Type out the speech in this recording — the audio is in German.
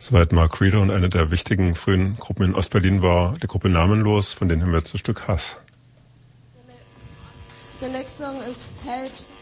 Soweit Mark Reeder, und eine der wichtigen frühen Gruppen in Ostberlin war die Gruppe Namenlos, von denen haben wir jetzt das Stück Hass. The next song is Held